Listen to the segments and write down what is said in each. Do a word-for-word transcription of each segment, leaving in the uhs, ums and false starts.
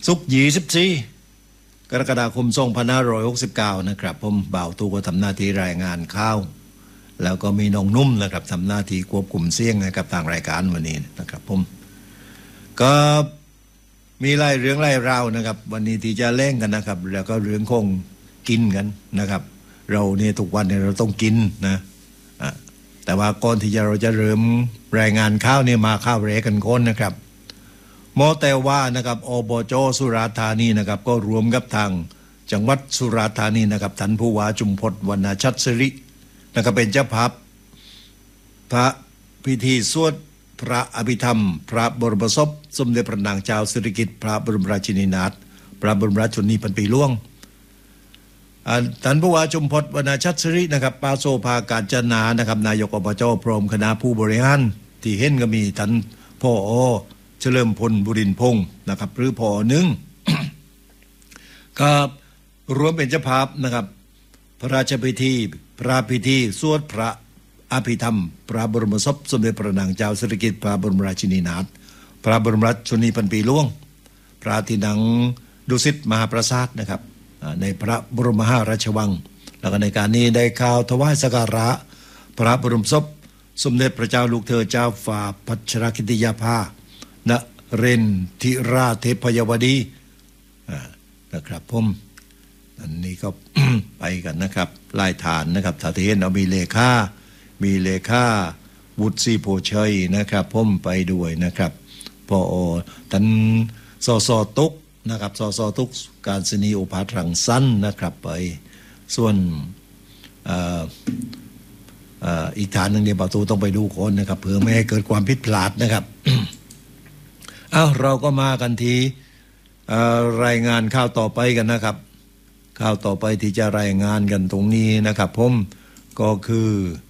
ศุกร์ยี่สิบสี่กรกฎาคมสองพันห้าร้อยหกสิบเก้านะครับผมบ่าวตูก็ทำหน้าที่รายงานข่าวแล้วก็มีน้องนุ่มนะครับทำหน้าที่ควบคุมเสียงนะครับทางรายการวันนี้นะครับผมก็มีไล่เรื่องไล่ราวนะครับวันนี้ที่จะเล่นกันนะครับแล้วก็เรื่องคงกินกันนะครับเราเนี่ยทุกวันเนี่ยเราต้องกินนะแต่ว่าก่อนที่จะเราจะเริ่มรายงานข้าวเนี่ยมาข้าวเรกันก้นนะครับโมแต่ว่านะครับอบจ.สุราษฎร์ธานีนะครับก็รวมกับทางจังหวัดสุราษฎร์ธานีนะครับท่านผู้ว่าจุมพลวรรณชัดสิรินะครับเป็นเจ้าภาพพระพิธีสวดพระอภิธรรมพระบรมศพสมเด็จพระนางเจ้าสิริกิติ์พระบรมราชินีนาถพระบรมราชชนนีพันปีหลวงท่านผู้ว่าจุมพลวรรณชัดสิรินะครับปาโซภาการจนานะครับนายกอบจ.พร้อมคณะผู้บริหารที่เห็นก็มีท่านผอ.เฉลิมพลบุรินทร์พงศ์นะครับหรือผอ.หนึ่ง ก็รวมเป็นเจ้าภาพนะครับพระราชพิธีพระพิธีสวดพระอภิธรรมพระบรมศพสมเด็จพระนางเจ้าสิริกิติ์พระบรมราชินีนาถพระบรมราชชนนีพันปีหลวงพระที่นั่งดุสิตมหาปราสาทนะครับในพระบรมมหาราชวังแล้วก็ในการนี้ได้ข่าวถวายสักการะพระบรมศพสมเด็จพระเจ้าลูกเธอเจ้าฝ่าพัชรกิติยาภานเรนทิราเทพยวดีนะครับผมอันนี้ก็ ไปกันนะครับลายฐานนะครับถ้าที่เห็นเอามีเลขามีเลขาวุฒิโพชัยนะครับผมไปด้วยนะครับพอท่านสสตุกนะครับสสตุกการศนีอุปารังสั้นนะครับไปส่วนอีกฐานหนึ่งเนี่ยประตูต้องไปดูคนนะครับเพื่อไม่ให้เกิดความผิดพลาดนะครับ อ้าวเราก็มากันทีรายงานข่าวต่อไปกันนะครับข่าวต่อไปที่จะรายงานกันตรงนี้นะครับผมก็คือ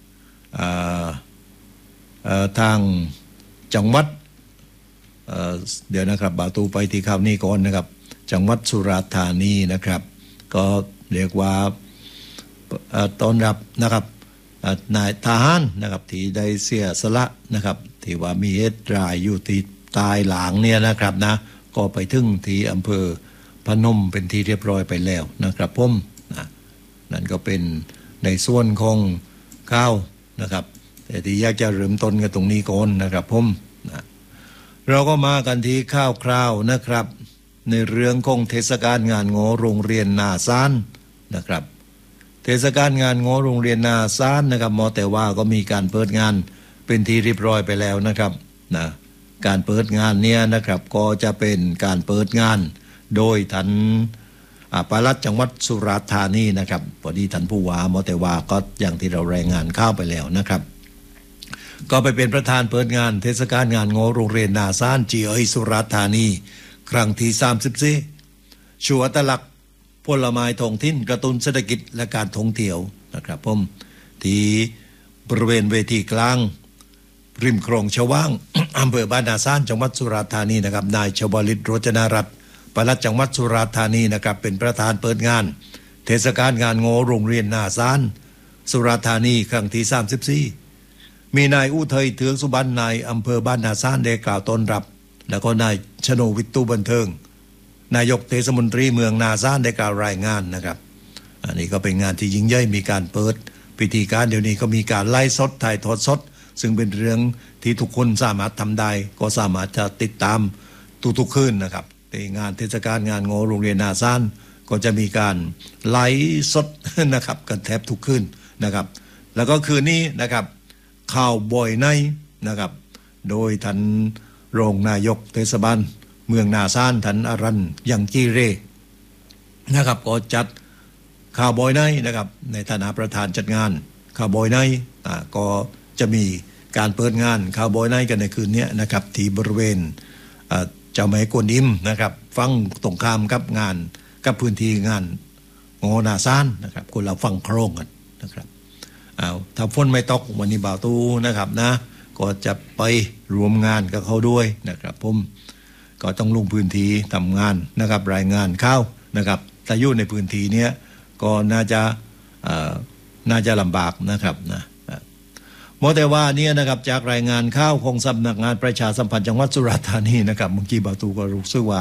ทางจังหวัดเดี๋ยวนะครับบาตูไปที่ข่าวนี้ก่อนนะครับจังหวัดสุราษฎร์ธานีนะครับก็เรียกว่าต้อนรับนะครับนายทหารนะครับที่ได้เสียสละนะครับที่ว่ามีเหตุร้ายอยู่ที่ตายหลางเนี่ยนะครับนะก็ไปถึงที่อำเภอพนมเป็นที่เรียบร้อยไปแล้วนะครับผมนะนั่นก็เป็นในส่วนของข้าวนะครับแต่ที่อยากจะเริ่มต้นกันตรงนี้ก่อนนะครับผมนะเราก็มากันที่ข้าวคราวนะครับในเรื่องของเทศกาลงานง้อโรงเรียนนาซานนะครับเทศกาลงานง้อโรงเรียนนาซานนะครับมอแต่ว่าก็มีการเปิดงานเป็นที่เรียบร้อยไปแล้วนะครับนะการเปิดงานเนี่ยนะครับก็จะเป็นการเปิดงานโดยท่านปลัดจังหวัดสุราษฎร์ธานีนะครับพอดีท่านผู้ว่ามอแต่ว่าก็อย่างที่เรารายงานข้าวไปแล้วนะครับก็ไปเป็นประธานเปิดงานเทศกาลงานง้อโรงเรียนนาซานจีเอยสุราษฎร์ธานีครั้งที่สามสิบสี่ชูอัตลักษณ์ผลไม้ท้องถิ่นกระตุ้นเศรษฐกิจและการท่องเที่ยวนะครับผมที่บริเวณเวทีกลางริมคลองชว่าง อำเภอบ้านนาซานจังหวัดสุราษฎร์ธานีนะครับนายชวลิตโรจนารัตน์ปลัดจังหวัดสุราษฎร์ธานีนะครับเป็นประธานเปิดงานเทศกาลงานง้อโรงเรียนนาซานสุราษฎร์ธานีครั้งที่สามสิบสี่มีนายอุทัยเถืองสุบรรณนายอำเภอบ้านนาซานได้กล่าวต้อนรับแล้วก็นายชโนวิทตุบันเทิงนายกเทศมนตรีเมืองนาซานได้กล่าวรายงานนะครับอันนี้ก็เป็นงานที่ยิ่งใหญ่มีการเปิดพิธีการเดี๋ยวนี้ก็มีการไล่สดถ่ายทอดสดซึ่งเป็นเรื่องที่ทุกคนสามารถทำได้ก็สามารถจะติดตามทุกๆคืนนะครับในงานเทศกาลงานง้อโรงเรียนนาซานก็จะมีการไล่สดนะครับกันแทบทุกคืนนะครับแล้วก็คืนนี้นะครับข่าวบ่อยในนะครับโดยท่านรองนายกเทศบาลเมืองนาซานท่านอรัญยังจีเรนะครับก็จัดข่าวบ่อยในนะครับในฐานะประธานจัดงานข่าวบ่อยในก็จะมีการเปิดงานข่าวบ่อยในกันในคืนนี้นะครับที่บริเวณเจ้าแม่กวนอิมนะครับฟังตรงข้ามกับงานกับพื้นที่งานงอนาซานนะครับคนเราฟังโครงกันนะครับเอาถ้าฝนไม่ตกวันนี้บ่าวตู้นะครับนะก็จะไปรวมงานกับเขาด้วยนะครับผมก็ต้องลงพื้นที่ทำงานนะครับรายงานข่าวนะครับถ้าอยู่ในพื้นที่นี้ก็น่าจะน่าจะลำบากนะครับนะโมแต่ว่านี่นะครับจากรายงานข่าวของสำนักงานประชาสัมพันธ์จังหวัดสุราษฎร์ธานีนะครับเมื่อกี้บ่าวตูก็รู้สึกว่า